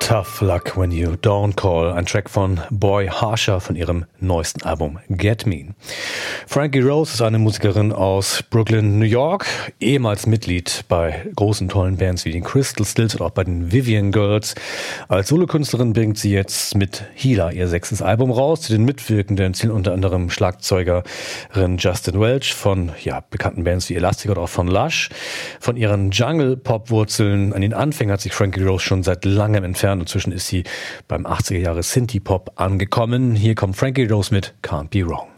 Tough Luck When You Don't Call, ein Track von Boy Harsher von ihrem neuesten Album Get Me. Frankie Rose ist eine Musikerin aus Brooklyn, New York, ehemals Mitglied bei großen, tollen Bands wie den Crystal Stills und auch bei den Vivian Girls. Als Solokünstlerin bringt sie jetzt mit Healer ihr 6. Album raus. Zu den Mitwirkenden zählen unter anderem Schlagzeugerin Justin Welch von bekannten Bands wie Elastic oder auch von Lush. Von ihren Jungle-Pop-Wurzeln an den Anfängen hat sich Frankie Rose schon seit langem entfernt. Inzwischen ist sie beim 80er Jahre Synthie-Pop angekommen. Hier kommt Frankie Rose mit Can't Be Wrong.